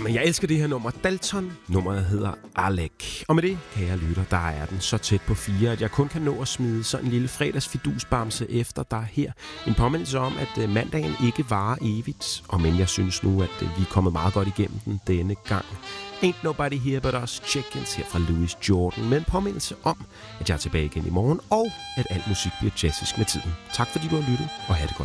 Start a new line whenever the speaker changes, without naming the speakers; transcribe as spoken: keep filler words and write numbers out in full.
Jamen, jeg elsker det her nummer. Dalton. Nummeret hedder Alec. Og med det, kære lytter, der er den så tæt på fire, at jeg kun kan nå at smide sådan en lille fredagsfidusbamse efter dig her. En påmindelse om, at mandagen ikke varer evigt. Og men jeg synes nu, at vi er kommet meget godt igennem den denne gang. Ain't Nobody Here But Us Chickens her fra Louis Jordan. Med en påmindelse om, at jeg er tilbage igen i morgen, og at al musik bliver jazzist med tiden. Tak fordi du har lyttet, og have det godt.